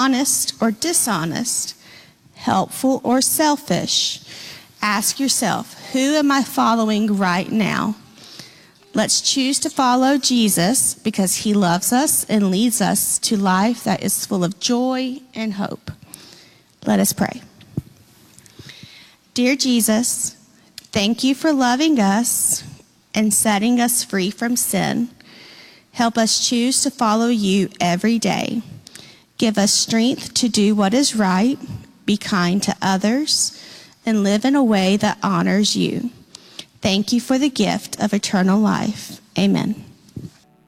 honest or dishonest, helpful or selfish. Ask yourself, who am I following right now? Let's choose to follow Jesus because he loves us and leads us to life that is full of joy and hope. Let us pray. Dear Jesus, thank you for loving us and setting us free from sin. Help us choose to follow you every day. Give us strength to do what is right, be kind to others, and live in a way that honors you. Thank you for the gift of eternal life. Amen.